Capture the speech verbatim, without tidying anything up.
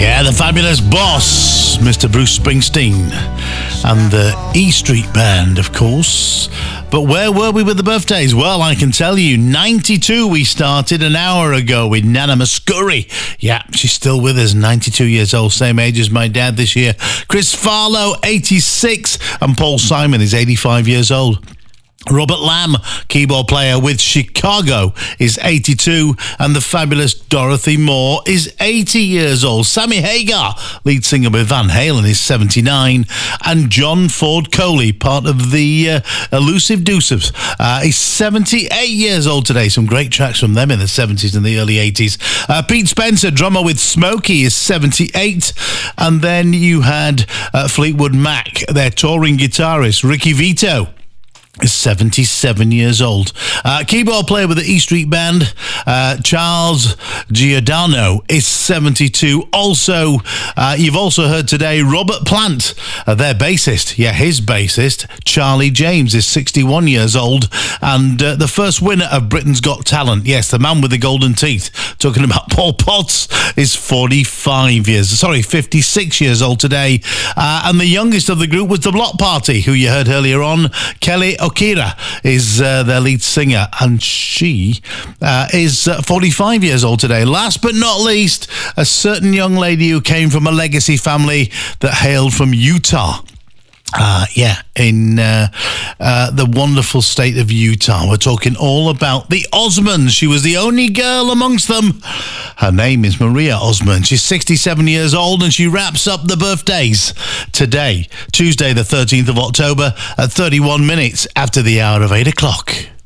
Yeah, the fabulous boss, Mister Bruce Springsteen, and the E Street Band, of course. But where were we with the birthdays? Well, I can tell you, ninety-two we started an hour ago with Nana Muscuri. Yeah, she's still with us, ninety-two years old, same age as my dad this year. Chris Farlow, eighty-six, and Paul Simon is eighty-five years old. Robert Lamb, keyboard player with Chicago, is eighty-two, and the fabulous Dorothy Moore is eighty years old. Sammy Hagar, lead singer with Van Halen, is seventy-nine, and John Ford Coley, part of the uh, Elusive Deuces, uh, is seventy-eight years old today. Some great tracks from them in the seventies and the early eighties. Uh, Pete Spencer, drummer with Smokey, is seventy-eight, and then you had uh, Fleetwood Mac, their touring guitarist, Ricky Vito, is seventy-seven years old. Uh, keyboard player with the E Street Band, uh, Charles Giordano, is seventy-two. Also, uh, you've also heard today Robert Plant, uh, their bassist. Yeah, his bassist, Charlie James, is sixty-one years old. And uh, the first winner of Britain's Got Talent, yes, the man with the golden teeth, talking about Paul Potts, is forty-five years, sorry, fifty-six years old today. Uh, and the youngest of the group was the Block Party, who you heard earlier on. Kelly Okira is uh, their lead singer, and she uh, is uh, forty-five years old today. Last but not least, a certain young lady who came from a legacy family that hailed from Utah. Uh, yeah, in uh, uh, the wonderful state of Utah. We're talking all about the Osmonds. She was the only girl amongst them. Her name is Maria Osmond. She's sixty-seven years old, and she wraps up the birthdays today, Tuesday the thirteenth of October, at thirty-one minutes after the hour of eight o'clock.